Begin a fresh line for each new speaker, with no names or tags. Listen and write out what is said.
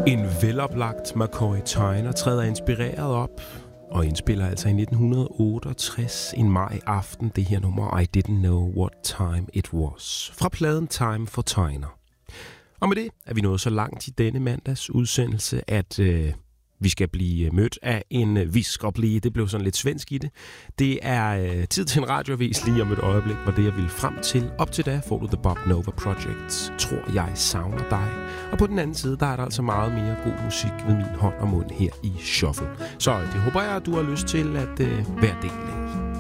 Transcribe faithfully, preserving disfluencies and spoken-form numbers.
En veloplagt McCoy Tyner træder inspireret op og indspiller altså i nitten otteogtres en maj aften det her nummer I Didn't Know What Time It Was fra pladen Time for Tyner. Og med det er vi nået så langt i denne mandags udsendelse, at øh, vi skal blive mødt af en viskoplige. Det blev sådan lidt svensk i det. Det er øh, tid til en radioavis lige om et øjeblik, hvor det jeg vil frem til. Op til da får du The Bob Nova Project. Tror jeg savner dig. Og på den anden side, der er der altså meget mere god musik ved min hånd og mund her i Shuffle. Så det håber jeg, at du har lyst til at øh, være del af.